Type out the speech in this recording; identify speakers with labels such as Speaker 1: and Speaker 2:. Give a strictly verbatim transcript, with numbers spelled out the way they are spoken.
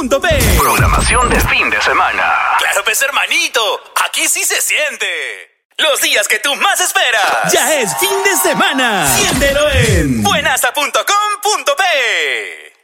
Speaker 1: punto p.
Speaker 2: Programación de fin de semana.
Speaker 3: Claro, pues hermanito, aquí sí se siente. Los días que tú más esperas.
Speaker 1: Ya es fin de semana. Siéntelo en
Speaker 3: buenasa punto com punto p.